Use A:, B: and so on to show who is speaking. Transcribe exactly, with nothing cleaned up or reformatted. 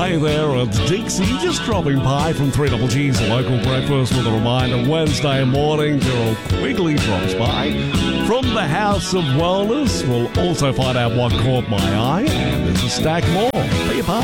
A: Hey there, it's Dixie, just dropping by from three Double G's Local Breakfast with a reminder Wednesday morning, Gerald Quigley drops by. From the House of Wellness, we'll also find out what caught my eye, and there's a stack more. Be a part.